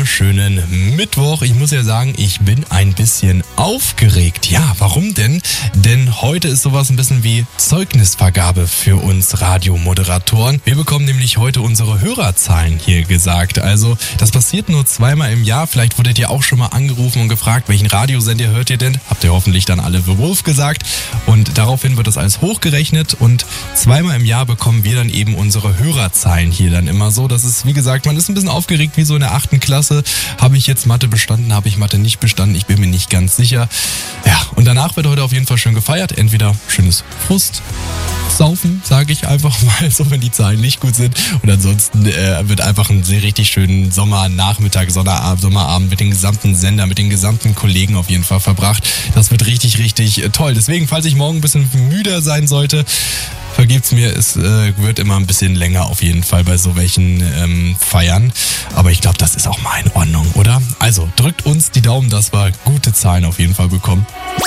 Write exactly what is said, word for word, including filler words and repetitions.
wunderschönen Mittwoch. Ich muss ja sagen, ich bin ein bisschen aufgeregt. Ja, warum denn? Denn heute ist sowas ein bisschen wie Zeugnisvergabe für uns Radiomoderatoren. Wir bekommen nämlich heute unsere Hörerzahlen hier gesagt. Also das passiert nur zweimal im Jahr. Vielleicht wurdet ihr auch schon mal angerufen und gefragt, welchen Radiosender hört ihr denn? Habt ihr hoffentlich dann alle The Wolf gesagt. Und daraufhin wird das alles hochgerechnet und zweimal im Jahr bekommen wir dann eben unsere Hörerzahlen hier dann immer so. Das ist, wie gesagt, man ist ein bisschen aufgeregt wie so in der achten Klasse. Habe ich jetzt Mathe bestanden, habe ich Mathe nicht bestanden? Ich bin mir nicht ganz sicher. Ja, und danach wird heute auf jeden Fall schön gefeiert. Entweder schönes Frustsaufen, sage ich einfach mal so, wenn die Zahlen nicht gut sind. Und ansonsten äh, wird einfach ein sehr richtig schönen Sommernachmittag, Sommerabend, Sommerabend mit dem gesamten Sender, mit den gesamten Kollegen auf jeden Fall verbracht. Das wird richtig, richtig äh, toll. Deswegen, falls ich morgen ein bisschen müder sein sollte, vergebt's mir, es äh, wird immer ein bisschen länger auf jeden Fall bei so welchen ähm, Feiern. Aber ich glaube, das ist auch mal in Ordnung, oder? Also drückt uns die Daumen, dass wir gute Zahlen auf jeden Fall bekommen.